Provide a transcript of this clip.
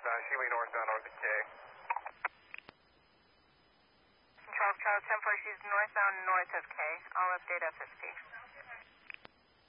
northbound, Seaway northbound, north of K. Control, Charlie 10-4, she's northbound, north of K. I'll update FSP.